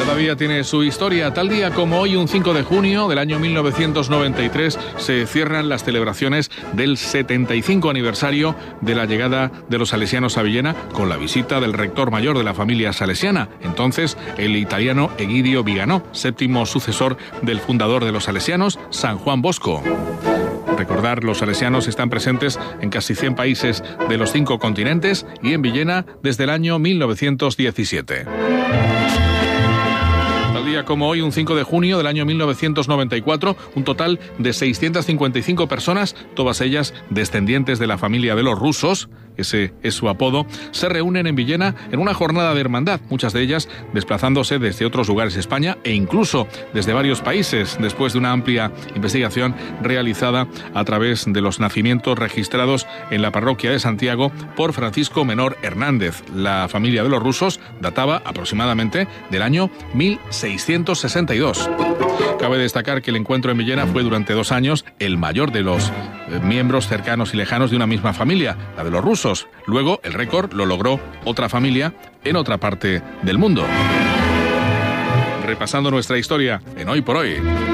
Cada día tiene su historia. Tal día como hoy, un 5 de junio del año 1993, se cierran las celebraciones del 75 aniversario de la llegada de los salesianos a Villena, con la visita del rector mayor de la familia salesiana, entonces el italiano Egidio Viganò, séptimo sucesor del fundador de los salesianos, San Juan Bosco. Recordar, los salesianos están presentes en casi 100 países de los 5 continentes y en Villena desde el año 1917. Tal día como hoy, un 5 de junio del año 1994, un total de 655 personas, todas ellas descendientes de la familia de los rusos, ese es su apodo, se reúnen en Villena en una jornada de hermandad, muchas de ellas desplazándose desde otros lugares de España e incluso desde varios países, después de una amplia investigación realizada a través de los nacimientos registrados en la parroquia de Santiago por Francisco Menor Hernández. La familia de los rusos databa aproximadamente del año 1662. Cabe destacar que el encuentro en Villena fue durante 2 años el mayor de los miembros cercanos y lejanos de una misma familia, la de los rusos. Luego, el récord lo logró otra familia en otra parte del mundo. Repasando nuestra historia en Hoy por Hoy.